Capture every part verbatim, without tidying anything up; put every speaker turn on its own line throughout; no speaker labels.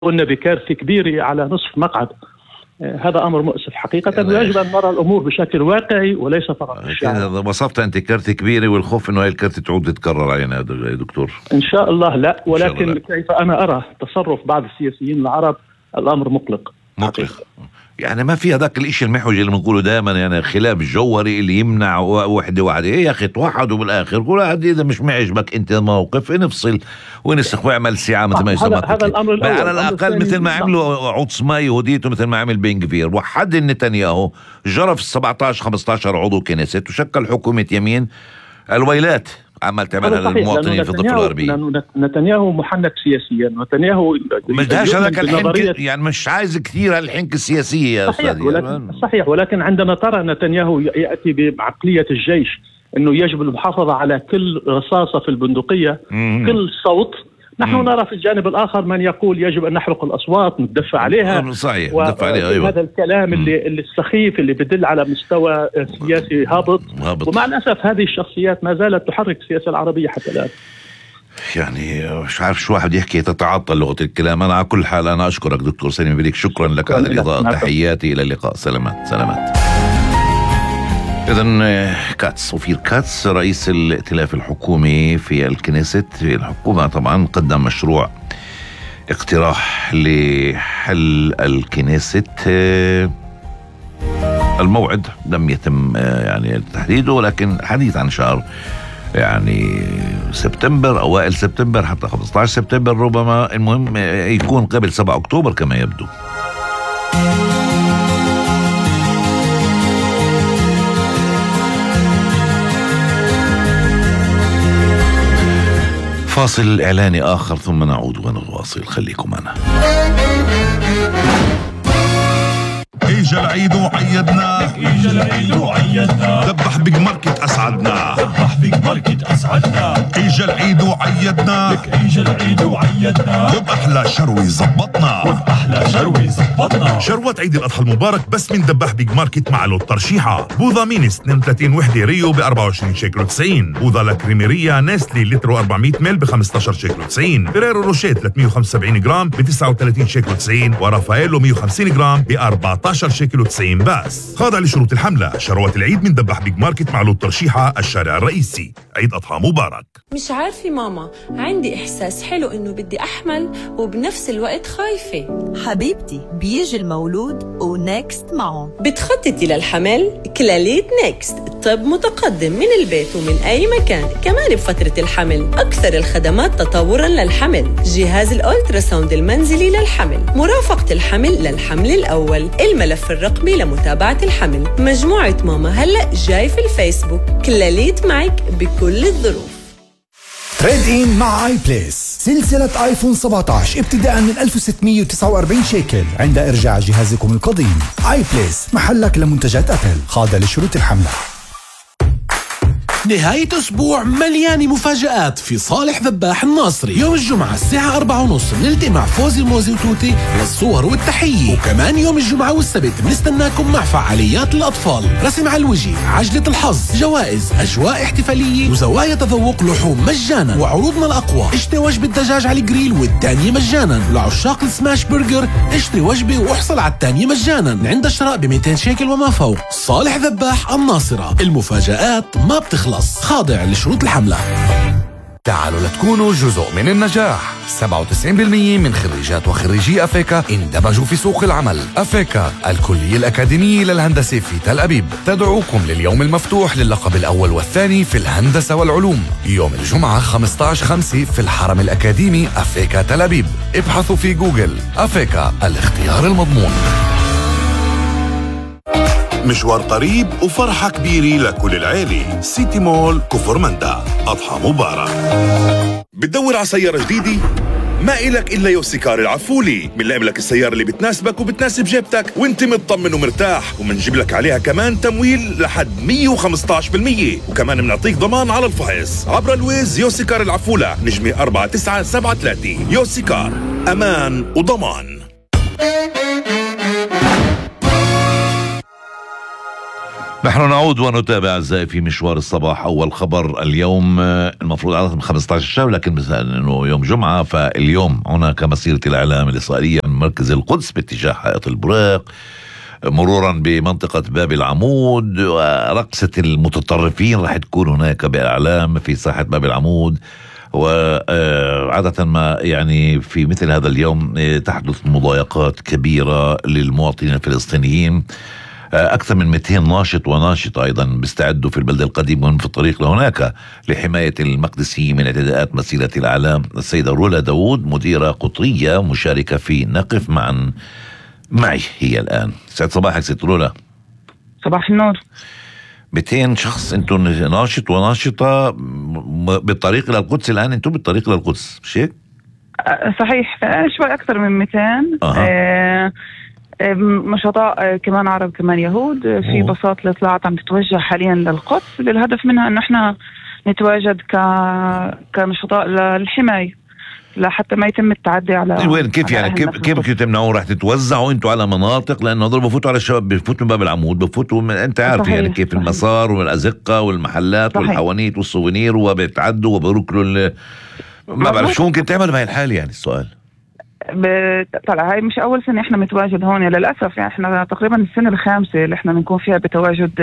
قلنا بكارثة كبيرة على نصف مقعد. هذا أمر مؤسف حقيقة، ويجب أن نرى الأمور بشكل واقعي وليس فقط بالشعار.
وصفت أنت كارثة كبيرة، والخوف أنه هاي الكارثة تعود تتكرر علينا يا دكتور.
إن شاء الله لا، ولكن الله. كيف أنا أرى تصرف بعض السياسيين العرب الأمر مقلق
مقلق. يعني ما في هذاك الاشي المحوج اللي بنقوله دائما، يعني خلاف الجوهري اللي يمنع وحده واحده. ايه يا اخي توحدوا بالاخر، كل واحد اذا مش معجبك انت موقف نفصل ونسخ واعمل ساعه مثل ما يسمى.
هذا الامر الأول.
على الاقل مثل ما عملوا عطسما يهوديته، مثل ما عمل بن غفير وحد نتنياهو، جرف السبعتاشر خمستاشر عضو كنيست وشكل حكومه يمين. الويلات عمال تعملها للمواطنين في الضفة الغربية.
لأنه نتنياهو محنك سياسيا، نتنياهو
مش داش هذاك الحنك، يعني مش عايز كثير هالحنك السياسية يا
صحيح. ولكن صحيح، ولكن عندما ترى نتنياهو يأتي بعقلية الجيش أنه يجب المحافظة على كل رصاصة في البندقية، مم. كل صوت. نحن مم. نرى في الجانب الآخر من يقول يجب أن نحرق الأصوات ندفع عليها.
صحيح ندفع عليها. أيوة.
هذا الكلام اللي, اللي السخيف اللي بدل على مستوى سياسي هابط. هابط. ومع الأسف هذه الشخصيات ما زالت تحرك السياسة العربية حتى الآن.
يعني مش عارف شو واحد يحكي، تتعاطل لغة الكلام. أنا على كل حال أنا أشكرك دكتور سليم بليك، شكرا لك على الإضاءة. تحياتي إلى اللقاء. سلامات سلامات. إذن كاتس، أوفير كاتس رئيس الائتلاف الحكومي في الكنيست. الحكومة طبعا قدم مشروع اقتراح لحل الكنيست. الموعد لم يتم يعني تحديده، ولكن حديث عن شهر يعني سبتمبر، أوائل سبتمبر حتى خمسة عشر سبتمبر ربما. المهم يكون قبل سبعة أكتوبر كما يبدو. فاصل إعلاني آخر ثم نعود ونواصل، خليكم معنا.
إجا العيد وعيدنا، إجا العيد وعيدنا، ذبح بيج ماركت أسعدنا، ذبح بيج ماركت أسعدنا. إجا العيد وعيدنا، لك إجا العيد وعيدنا، وبأحلى شروي زبطنا، وبأحلى شروي زبطنا. شروات عيد الأضحى المبارك بس من ذبح بيج ماركت مع لوت ترشيحة. بوظة مينيس اثنين وثلاثين وحدة ريو ب أربعة وعشرين شيكل وتسعين. بوظة لاكريميريا نيستلي لتر أربعمية مل ب خمستاشر شيكل وتسعين. فيريرو روشيه ثلاثمية وخمسة وسبعين جرام ب تسعة وثلاثين شيكل وتسعين. ورافائيلو مية وخمسين جرام ب أربعتاشر شيكل وتسعين بس. خاضع لشروط الحملة. شروات العيد من دبح بيج ماركت مع لوت ترشيحة الشارع الرئيسي. عيد أضحى مبارك.
مش عارفة ماما، عندي إحساس حلو إنه بدي أحمل وبنفس الوقت خايفة.
حبيبتي بيجي المولود ونكست معه.
بتخططي للحمل؟ كلاليت نكست، طب متقدم من البيت ومن أي مكان، كمان بفترة الحمل. أكثر الخدمات تطوراً للحمل، جهاز الألتراساوند المنزلي للحمل، مرافقة الحمل للحمل الأول، الملف الرقمي لمتابعة الحمل. مجموعة ماما هلأ جاي في الفيسبوك. كلاليت معك بكل الظروف.
تريد إن مع آي بليس. سلسلة آيفون سبعة عشر ابتداء من ألف وستمية وتسعة وأربعين شيكل عند إرجاع جهازكم القديم. آي بليس محلك لمنتجات أبل، خاضع لشروط الحملة.
نهاية أسبوع مليانة مفاجآت في صالح ذباح الناصري. يوم الجمعة الساعة أربعة ونص بنلتقي مع فوزي الموزي وتوتي للصور والتحية. وكمان يوم الجمعة والسبت بنستناكم مع فعاليات الأطفال، رسم على الوجه، عجلة الحظ، جوائز، أجواء احتفالية وزوايا تذوق لحوم مجانا. وعروضنا الأقوى، اشتري وجبة دجاج على الجريل والتانية مجانا. لعشاق السماش برجر اشتري وجبة واحصل على التانية مجانا عند الشراء ب مئتين شيكل وما فوق. صالح ذباح الناصرة، المفاجآت ما بتخلص، خاضع لشروط الحملة.
تعالوا لتكونوا جزء من النجاح. سبعة وتسعين بالمئة من خريجات وخريجي أفيكا اندمجوا في سوق العمل. أفيكا الكلية الأكاديمية للهندسة في تل أبيب تدعوكم لليوم المفتوح للقب الأول والثاني في الهندسة والعلوم يوم الجمعة خمسة عشر خمسة في الحرم الأكاديمي أفيكا تل أبيب. ابحثوا في جوجل. أفيكا، الاختيار المضمون.
مشوار قريب وفرحة كبيرة لكل العيلة. سيتي مول كفر مندا. أضحى مبارك. بتدور على سيارة جديدة؟ ما إلك إلا يوسيكار العفولي. بنلاقي لك السيارة اللي بتناسبك وبتناسب جيبتك وانت مطمن ومرتاح، ومنجيب لك عليها كمان تمويل لحد مية وخمستاشر بالمية، وكمان بنعطيك ضمان على الفحص عبر الويز. يوسيكار العفولة، نجمة أربعة تسعة سبعة ثلاثة. يوسيكار، أمان وضمان.
نحن نعود ونتابع أعزائي في مشوار الصباح. أول خبر اليوم، المفروض عادة من خمسة عشر الشهر لكن إنه يوم جمعة، فاليوم هناك مسيرة الإعلام الإسرائيلية من مركز القدس باتجاه حائط البراق مرورا بمنطقة باب العمود، ورقصة المتطرفين راح تكون هناك بإعلام في ساحة باب العمود. وعادة ما يعني في مثل هذا اليوم تحدث مضايقات كبيرة للمواطنين الفلسطينيين. أكثر من مئتين ناشط وناشطة أيضا بيستعدوا في البلدة القديمة ومن في الطريق لهناك لحماية المقدسيين من اعتداءات مسيرة الإعلام. السيدة رولا داود مديرة قطرية مشاركة في نقف معا معي هي الآن. سعد صباحك ست رولا.
صباح النور.
مئتين شخص انتم ناشط وناشطة بالطريق إلى القدس الآن، انتم بالطريق إلى القدس مش هيك؟
صحيح، شوي أكثر من مئتين. أه. آه نشطاء كمان عرب كمان يهود في أوه. بساط اللي طلعت عم تتوجه حاليا للقدس، للهدف منها انه احنا نتواجد ك كنشطاء للحماية لحتى ما يتم التعدي على
وين كيف يعني كيف كيف بدكم تمنعوا؟ راح تتوزعوا انتوا على مناطق؟ لانه هذول بفوتوا على الشباب، بفوتوا من باب العمود، بفوتوا من انت عارف صحيح. يعني كيف صحيح. المسار والازقه والمحلات صحيح. والحوانيت والسوفينير، وبيتعدوا وبيركلوا ال... ما بعرف شو ممكن تعمل بهاي الحال يعني. السؤال
طلع هاي مش أول سنة إحنا متواجد هون للأسف، يعني إحنا تقريبا السنة الخامسة اللي إحنا بنكون فيها بتواجد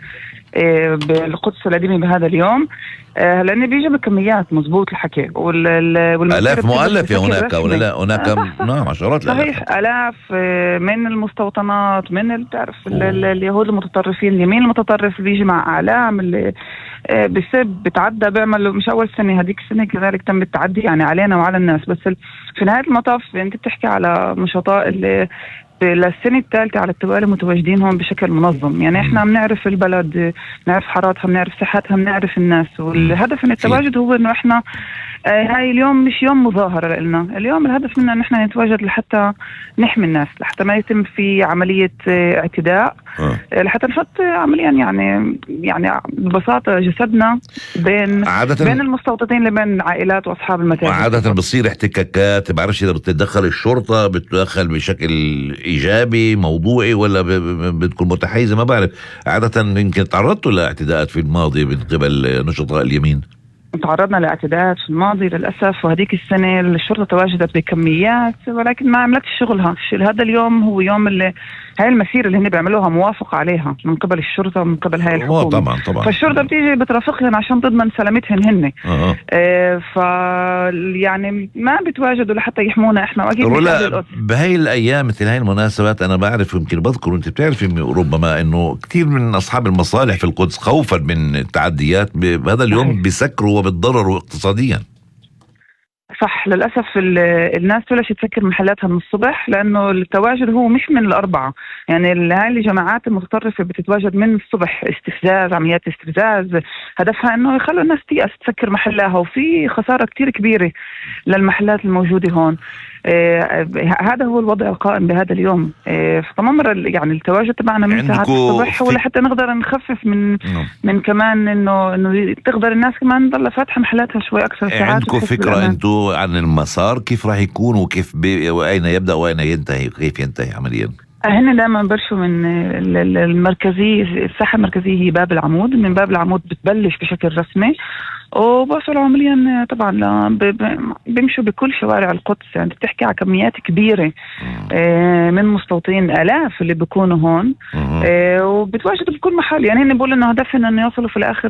بالقدس القديمة بهذا اليوم، لأن بيجي بكميات مزبوط الحكي وال
آلاف مؤلفة هناك ولا لا؟ هناك نعم عشرات
صحيح آلاف من المستوطنات، من بتعرف اليهود المتطرفين، اليمين المتطرف بيجي مع أعلام اللي بسب بتعدى بيعمل. مش أول سنة، هذيك السنة كذلك تم التعدي يعني علينا وعلى الناس. بس في نهاية المطاف أنت بتحكي على نشطاء اللي للسنة الثالثة على التوالي متواجدين هون بشكل منظم. يعني احنا بنعرف البلد، بنعرف حاراتها، بنعرف ساحاتها، بنعرف الناس، والهدف من التواجد هو انه احنا آه هاي اليوم مش يوم مظاهرة لنا، اليوم الهدف منا ان احنا نتواجد لحتى نحمي الناس، لحتى ما يتم في عملية آه اعتداء، آه. لحتى نحط عمليا يعني يعني ببساطة جسدنا بين بين المستوطنين لبين عائلات واصحاب المتاجر.
عادة بتصير احتكاكات، بعرفش اذا بتتدخل الشرطة، بتتدخل بشكل ايجابي موضوعي ولا بتكون متحيزة؟ ما بعرف. عادة يمكن تعرضتوا لاعتداءات في الماضي من قبل نشطاء اليمين؟
تعرضنا لاعتداءات في الماضي للأسف، وهذيك السنة الشرطة تواجدت بكميات ولكن ما عملتش شغلها. هذا اليوم هو يوم اللي هاي المسيرة اللي هن بيعملوها موافقة عليها من قبل الشرطة ومن قبل هاي الحكومة.
طبعا طبعا.
فالشرطة بتيجي بترافقهم عشان تضمن سلامتهم هن.
أه.
آه ف يعني ما بتواجدوا لحتى يحمونا احنا. واكيد
بهاي الأيام مثل هاي المناسبات أنا بعرف، يمكن بذكر أنت بتعرف ربما إنه كثير من أصحاب المصالح في القدس خوفا من التعديات بهذا اليوم بيسكروا وبتضرروا اقتصاديا.
صح، للأسف الناس بلشت تسكر محلاتها من الصبح، لأنه التواجد هو مش من الأربعة. يعني هاي الجماعات المتطرفة بتتواجد من الصبح، استفزاز، عمليات استفزاز، هدفها أنه يخلوا الناس تيأس تسكر محلها، وفي خسارة كتير كبيرة للمحلات الموجودة هون. آه هذا هو الوضع القائم بهذا اليوم. آه فممر يعني التواجد تبعنا من ساعات الصبح ولا حتى نقدر نخفف من نعم. من كمان انه انه تقدر الناس كمان تضل فاتحه محلاتها شوي اكثر ساعات.
عندكم فكره انتم عن المسار كيف راح يكون وكيف بي واين يبدا واين ينتهي وكيف ينتهي عمليا؟
هن دائما برشوا من المركزية، الساحة المركزية هي باب العمود، من باب العمود بتبلش بشكل رسمي وبوصلوا عمليا طبعا بيمشوا بكل شوارع القدس. يعني بتحكي على كميات كبيرة من مستوطنين آلاف اللي بيكونوا هون وبتواجدوا بكل محل. يعني هن بيقولوا انه هدفنا انه يوصلوا في الاخر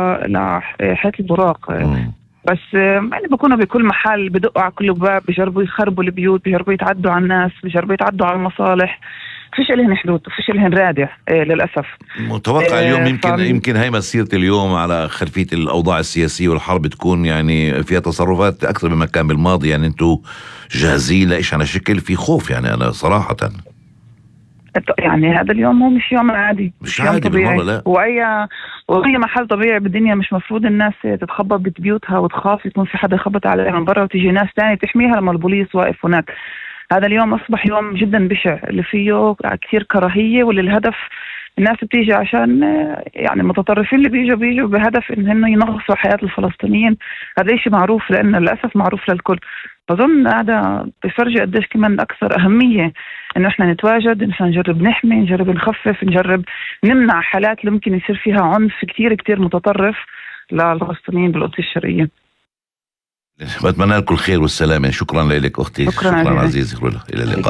لحيط البراق، بس يعني بكونوا بكل محل، بدقوا على كل باب، بيجربوا يخربوا البيوت، بيجربوا يتعدوا على الناس، بيجربوا يتعدوا على المصالح. فيش لهن حدود وفيش لهن رادع إيه للأسف.
متوقع إيه اليوم يمكن ف... يمكن هاي مسيرة اليوم على خلفية الأوضاع السياسية والحرب تكون يعني فيها تصرفات أكثر مما كان بالماضي. يعني أنتوا جاهزين لإيش على شكل في خوف؟ يعني أنا صراحة
يعني هذا اليوم هو مش يوم عادي،
مش عادي بالمرة لا.
وأي وأي محل طبيعي بالدنيا مش مفروض الناس تتخبط ببيوتها وتخاف يكون في حدا يخبط عليها من برا وتيجي ناس تاني تحميها لما البوليس واقف هناك. هذا اليوم أصبح يوم جدا بشع اللي فيه كثير كراهية، واللي الهدف الناس بتيجي عشان يعني المتطرفين اللي بيجوا بيجوا بهدف إنه ينغصوا حياة الفلسطينيين. هذا شيء معروف لأن للأسف معروف للكل. فظن هذا بيفرجي قديش كمان أكثر أهمية إنه إحنا نتواجد، إن نجرب نحمي، نجرب نخفف، نجرب نمنع حالات اللي ممكن يصير فيها عنف كتير كتير متطرف للفلسطينيين بالقدس الشرقية.
بتمنى لكم الخير والسلامة. شكرا لك أختي،
شكرا,
شكرا عزيزي، إلى اللقاء.